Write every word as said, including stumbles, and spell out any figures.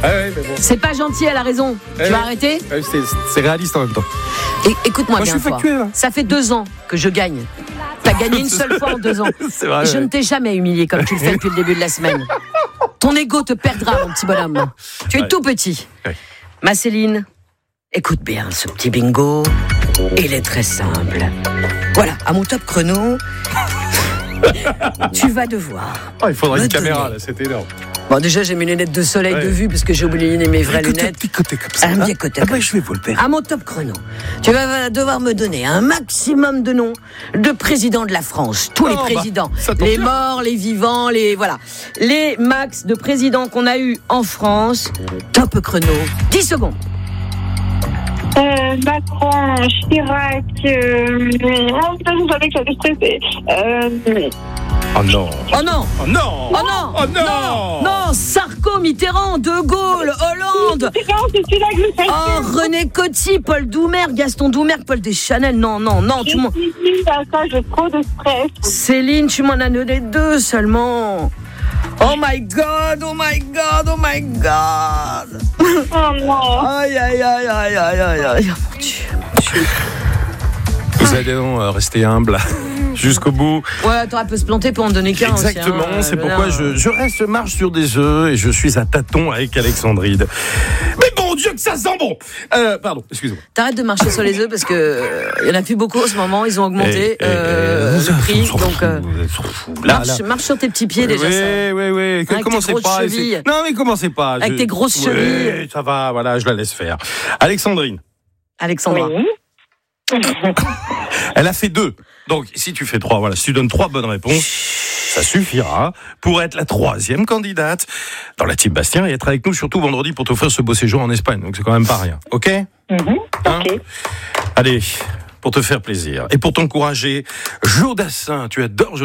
Ah ouais, mais bon. C'est pas gentil, elle a raison. Eh tu vas oui. arrêter Ah oui, c'est, c'est réaliste en même temps. Et, écoute-moi Moi, bien je suis fort. factuel, hein. Ça fait deux ans que je gagne. T'as gagné une seule fois en deux ans. C'est vrai. Je ouais. ne t'ai jamais humilié comme tu le fais depuis le début de la semaine. Ton ego te perdra, mon petit bonhomme. Tu es Ouais. tout petit. Ouais. Ma Céline, écoute bien ce petit bingo. Il est très simple. Voilà, à mon top chrono, tu vas devoir. Oh, il faudrait Me une caméra, donner. là, c'est énorme. Bon, déjà, j'ai mes lunettes de soleil Ouais. de vue parce que j'ai oublié mes vraies Écoutez, lunettes. petit côté comme ça. Un hein. petit côté Ah comme bah, je vais vous le faire. À mon top chrono, tu vas devoir me donner un maximum de noms de présidents de la France. Tous les Oh, bah, présidents. ça tombe les bien. morts, les vivants, les... Voilà. Les max de présidents qu'on a eu en France. Top chrono. dix secondes. Euh, Macron, Chirac, euh, oh putain, je savais que j'allais stresser. Euh, Oh non. Oh non. Oh non. Oh non. Oh non. Non, Sarko, Mitterrand, De Gaulle, Hollande. c'est quand c'est celui-là que je sais. Oh, René Coty, Paul Doumer, Gaston Doumer, Paul Deschanel. Non, non, non, tu m'en... À ça, j'ai trop de stress. Céline, tu m'en as donné deux seulement. Oh my God, oh my God, oh my God. Oh non. Aïe, aïe, aïe, aïe, aïe, aïe, aïe. Mon Dieu, mon Dieu. Vous allez donc euh, rester humble jusqu'au bout. Ouais, t'aurais pu se planter pour en donner qu'un aussi. Exactement, hein, c'est euh, pourquoi là. je, je reste marche sur des œufs et je suis à tâtons avec Alexandrine. Mais bon Dieu que ça sent bon. Euh, pardon, excusez-moi. T'arrêtes de marcher sur les œufs parce que euh, y en a plus beaucoup en ce moment. Ils ont augmenté Eh, eh, euh, eh, le prix. on s'en Donc, fout, euh, on s'en fout. Là, marche, là. marche sur tes petits pieds déjà. Oui, ça. oui, oui. Avec Commencez tes grosses pas. chevilles. c'est- Non, mais commencez pas. Avec Je- tes grosses Oui, chevilles. ça va, voilà, je la laisse faire. Alexandrine, Alexandra. Oui. elle a fait deux. Donc, si tu fais trois, voilà, si tu donnes trois bonnes réponses, ça suffira pour être la troisième candidate dans la team Bastien et être avec nous surtout vendredi pour t'offrir ce beau séjour en Espagne. Donc, c'est quand même pas rien. OK? Mhm. Hein Ok. Allez, pour te faire plaisir et pour t'encourager, Joe Dassin, tu adores Joe